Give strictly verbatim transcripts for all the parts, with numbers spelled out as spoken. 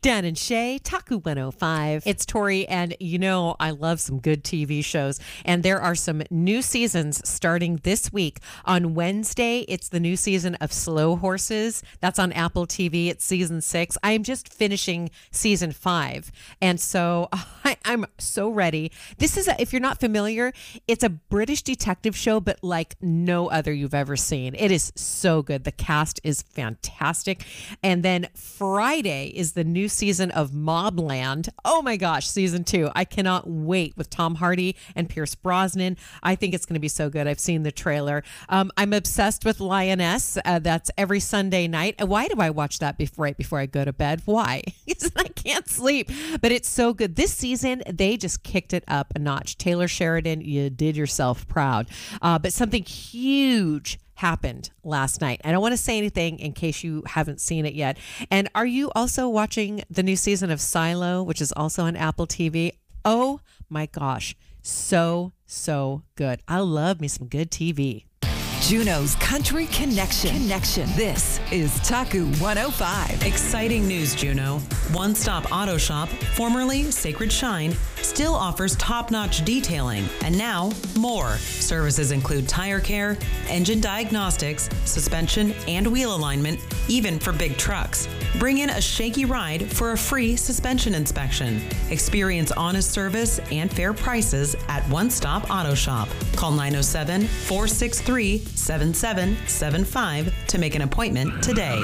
Dan and Shay, Taku one oh five. It's Tori, and you know I love some good T V shows. And there are some new seasons starting this week. On Wednesday, it's the new season of Slow Horses. That's on Apple T V. It's season six. I am just finishing season five. And so I, I'm so ready. This is, a, if you're not familiar, it's a British detective show, but like no other you've ever seen. It is so good. The cast is fantastic. And then Friday is the new season of Mobland. Oh my gosh, season two. I cannot wait, with Tom Hardy and Pierce Brosnan. I think it's going to be so good. I've seen the trailer. Um, I'm obsessed with Lioness. Uh, that's every Sunday night. Why do I watch that before, right before I go to bed? Why? Because I can't sleep. But it's so good. This season, they just kicked it up a notch. Taylor Sheridan, you did yourself proud. Uh, but something huge happened last night. I don't want to say anything in case you haven't seen it yet. And are you also watching the new season of Silo, which is also on Apple T V? Oh my gosh. So, so good. I love me some good T V. Juno's Country Connection. Connection. This is Taku one oh five. Exciting news, Juno. One Stop Auto Shop, formerly Sacred Shine, still offers top-notch detailing, and now more. Services include tire care, engine diagnostics, suspension, and wheel alignment, even for big trucks. Bring in a shaky ride for a free suspension inspection. Experience honest service and fair prices at One Stop Auto Shop. Call nine oh seven, four six three, seven seven seven five to make an appointment today.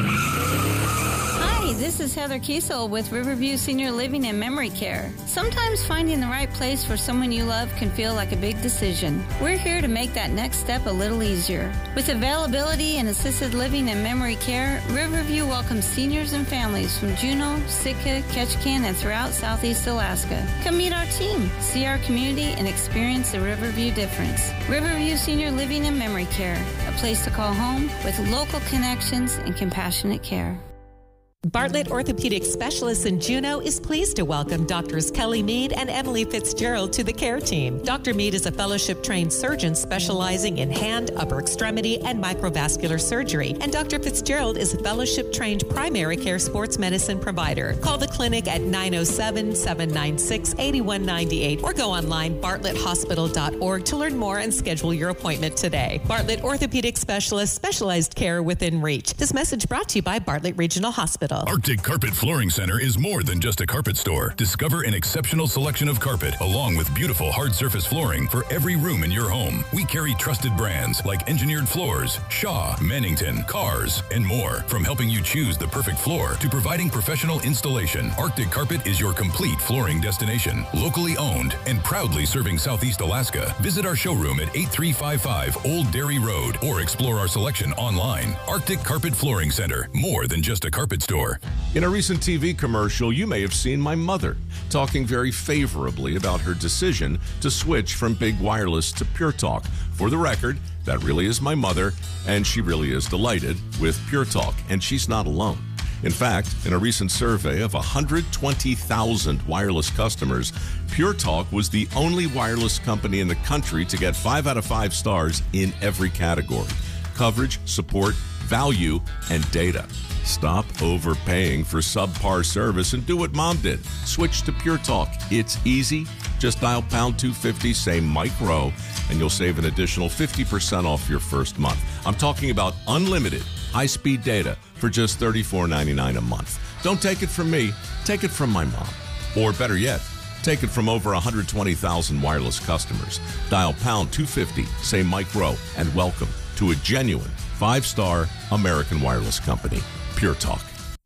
Hi, this is Heather Kiesel with Riverview Senior Living and Memory Care. Sometimes finding the right place for someone you love can feel like a big decision. We're here to make that next step a little easier. With availability in assisted living and memory care, Riverview welcomes seniors and families from Juneau, Sitka, Ketchikan, and throughout Southeast Alaska. Come meet our team, see our community, and experience the Riverview difference. Riverview Senior Living and Memory Care, a place to call home with local connections and compassionate care. Bartlett Orthopedic Specialists in Juneau is pleased to welcome Doctors Kelly Mead and Emily Fitzgerald to the care team. Doctor Mead is a fellowship-trained surgeon specializing in hand, upper extremity, and microvascular surgery. And Doctor Fitzgerald is a fellowship-trained primary care sports medicine provider. Call the clinic at nine oh seven, seven nine six, eight one nine eight or go online bartlett hospital dot org to learn more and schedule your appointment today. Bartlett Orthopedic Specialists, specialized care within reach. This message brought to you by Bartlett Regional Hospital. Arctic Carpet Flooring Center is more than just a carpet store. Discover an exceptional selection of carpet, along with beautiful hard surface flooring for every room in your home. We carry trusted brands like Engineered Floors, Shaw, Mannington, Cars, and more. From helping you choose the perfect floor to providing professional installation, Arctic Carpet is your complete flooring destination. Locally owned and proudly serving Southeast Alaska. Visit our showroom at eighty-three fifty-five Old Dairy Road or explore our selection online. Arctic Carpet Flooring Center, more than just a carpet store. In a recent T V commercial, you may have seen my mother talking very favorably about her decision to switch from Big Wireless to Pure Talk. For the record, that really is my mother, and she really is delighted with Pure Talk, and she's not alone. In fact, in a recent survey of one hundred twenty thousand wireless customers, Pure Talk was the only wireless company in the country to get five out of five stars in every category: coverage, support, value, and data. Stop overpaying for subpar service and do what Mom did. Switch to Pure Talk. It's easy. Just dial pound two fifty, say Mike Rowe, and you'll save an additional fifty percent off your first month. I'm talking about unlimited high-speed data for just thirty-four ninety-nine a month. Don't take it from me. Take it from my mom. Or better yet, take it from over one hundred twenty thousand wireless customers. Dial pound two fifty, say Mike Rowe, and welcome to a genuine five-star American wireless company. Pure Talk.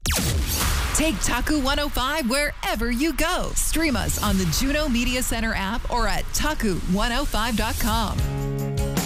Take Taku one oh five wherever you go. Stream us on the Juno Media Center app or at taku one oh five dot com.